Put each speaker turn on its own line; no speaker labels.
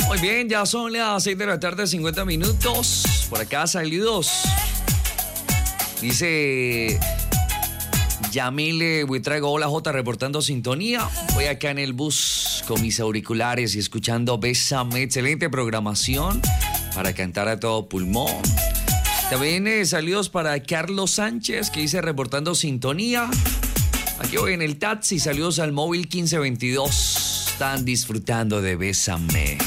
Muy bien, ya son las 6 de la tarde, 50 minutos. Por acá, saludos. Dice Yamile Buitrago, hola J, reportando sintonía. Voy acá en el bus con mis auriculares y escuchando Bésame. Excelente programación para cantar a todo pulmón. También saludos para Carlos Sánchez, que dice reportando sintonía. Aquí voy en el taxi, saludos al móvil 1522. Están disfrutando de Bésame.